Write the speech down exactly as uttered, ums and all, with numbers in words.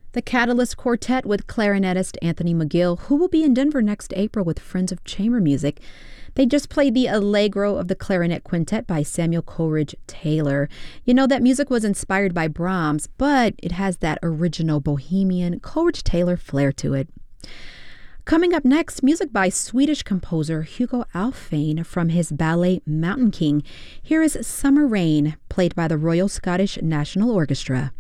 The Catalyst Quartet with clarinetist Anthony McGill, who will be in Denver next April with Friends of Chamber Music. They just played the Allegro of the Clarinet Quintet by Samuel Coleridge Taylor. You know, that music was inspired by Brahms, but it has that original bohemian Coleridge Taylor flair to it. Coming up next, music by Swedish composer Hugo Alfvén from his ballet Mountain King. Here is Summer Rain, played by the Royal Scottish National Orchestra.